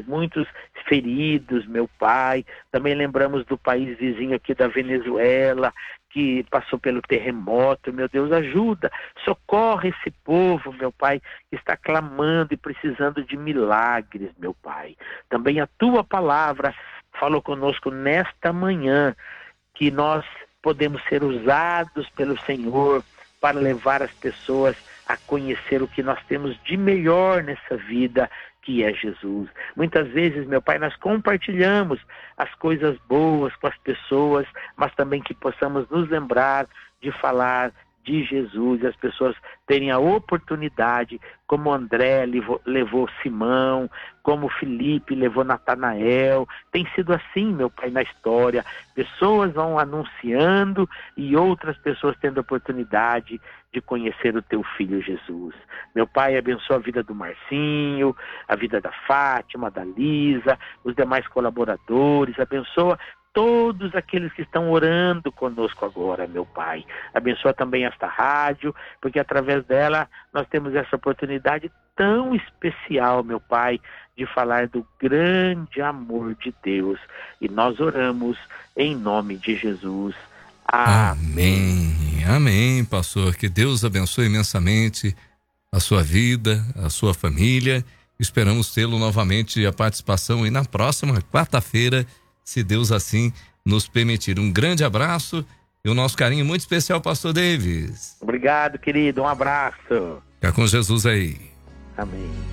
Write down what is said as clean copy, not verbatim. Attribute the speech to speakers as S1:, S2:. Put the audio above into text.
S1: muitos feridos, meu Pai. Também lembramos do país vizinho aqui da Venezuela, que passou pelo terremoto. Meu Deus, ajuda, socorre esse povo, meu Pai, que está clamando e precisando de milagres, meu Pai. Também a Tua palavra falou conosco nesta manhã, que nós podemos ser usados pelo Senhor para levar as pessoas a conhecer o que nós temos de melhor nessa vida, que é Jesus. Muitas vezes, meu Pai, nós compartilhamos as coisas boas com as pessoas, mas também que possamos nos lembrar de falar de Jesus, e as pessoas terem a oportunidade, como André levou Simão, como Felipe levou Natanael. Tem sido assim, meu Pai, na história. Pessoas vão anunciando e outras pessoas tendo a oportunidade de conhecer o Teu Filho Jesus. Meu Pai, abençoa a vida do Marcinho, a vida da Fátima, da Lisa, os demais colaboradores, abençoa todos aqueles que estão orando conosco agora, meu Pai. Abençoa também esta rádio, porque através dela nós temos essa oportunidade tão especial, meu Pai, de falar do grande amor de Deus. E nós oramos em nome de Jesus.
S2: Amém. Amém, pastor. Que Deus abençoe imensamente a sua vida, a sua família. Esperamos tê-lo novamente a participação e na próxima quarta-feira, se Deus assim nos permitir. Um grande abraço e o nosso carinho muito especial, pastor Davis.
S1: Obrigado, querido. Um abraço.
S2: Fica com Jesus aí.
S1: Amém.